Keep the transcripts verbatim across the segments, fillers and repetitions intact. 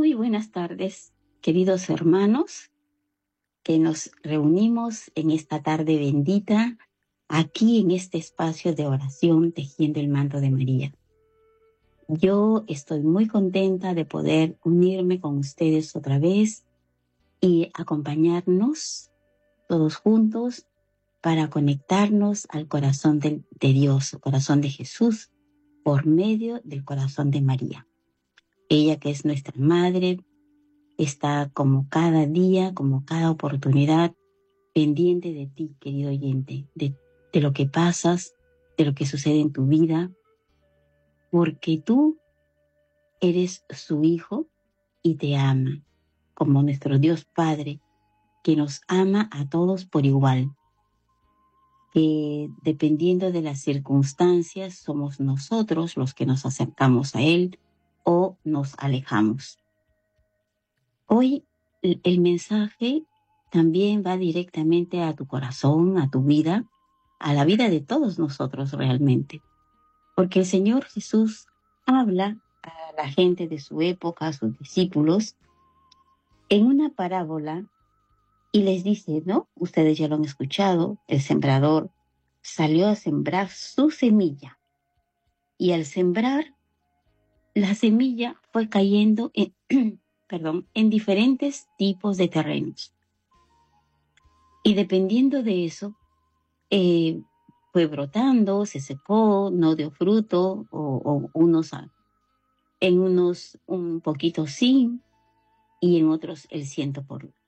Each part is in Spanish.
Muy buenas tardes, queridos hermanos, que nos reunimos en esta tarde bendita, aquí en este espacio de oración tejiendo el manto de María. Yo estoy muy contenta de poder unirme con ustedes otra vez y acompañarnos todos juntos para conectarnos al corazón de, de Dios, al corazón de Jesús, por medio del corazón de María. Ella que es nuestra madre, está como cada día, como cada oportunidad, pendiente de ti, querido oyente, de, de lo que pasas, de lo que sucede en tu vida, porque tú eres su hijo y te ama, como nuestro Dios Padre, que nos ama a todos por igual, que dependiendo de las circunstancias somos nosotros los que nos acercamos a Él o nos alejamos. Hoy el mensaje también va directamente a tu corazón, a tu vida, a la vida de todos nosotros realmente. Porque el Señor Jesús habla a la gente de su época, a sus discípulos, en una parábola y les dice, ¿no? Ustedes ya lo han escuchado, el sembrador salió a sembrar su semilla. Y al sembrar, la semilla fue cayendo en... perdón, en diferentes tipos de terrenos. Y dependiendo de eso, eh, fue brotando, se secó, no dio fruto, o, o unos, en unos un poquito sí, y en otros el ciento por uno.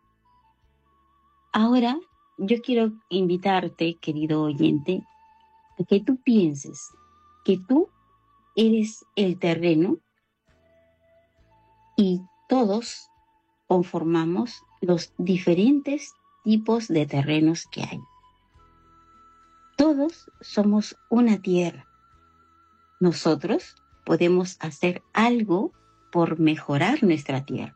Ahora, yo quiero invitarte, querido oyente, a que tú pienses que tú eres el terreno y todos conformamos los diferentes tipos de terrenos que hay. Todos somos una tierra. Nosotros podemos hacer algo por mejorar nuestra tierra.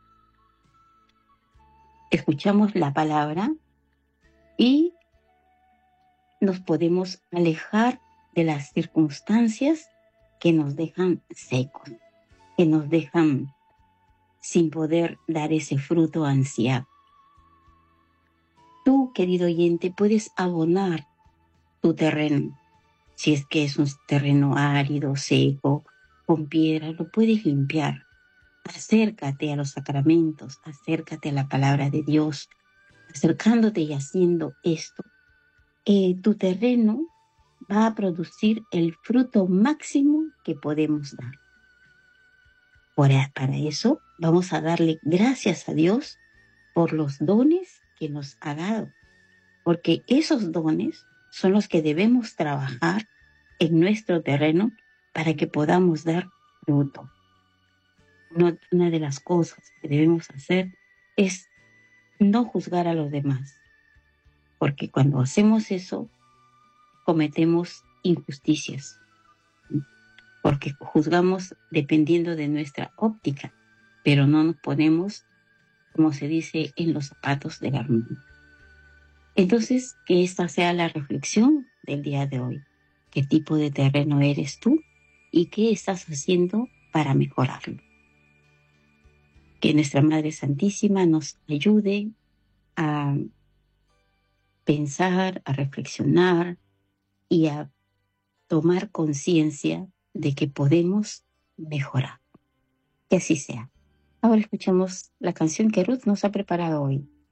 Escuchamos la palabra y nos podemos alejar de las circunstancias que nos dejan secos, que nos dejan sin poder dar ese fruto ansiado. Tú, querido oyente, puedes abonar tu terreno. Si es que es un terreno árido, seco, con piedra, lo puedes limpiar. Acércate a los sacramentos, acércate a la palabra de Dios. Acercándote y haciendo esto, eh, tu terreno va a producir el fruto máximo que podemos dar. Por, para eso vamos a darle gracias a Dios por los dones que nos ha dado, porque esos dones son los que debemos trabajar en nuestro terreno para que podamos dar fruto. Una, una de las cosas que debemos hacer es no juzgar a los demás, porque cuando hacemos eso cometemos injusticias, porque juzgamos dependiendo de nuestra óptica, pero no nos ponemos, como se dice, en los zapatos del hermano. Entonces, que esta sea la reflexión del día de hoy. ¿Qué tipo de terreno eres tú y qué estás haciendo para mejorarlo? Que nuestra Madre Santísima nos ayude a pensar, a reflexionar y a tomar conciencia de que podemos mejorar. Que así sea. Ahora escuchemos la canción que Ruth nos ha preparado hoy.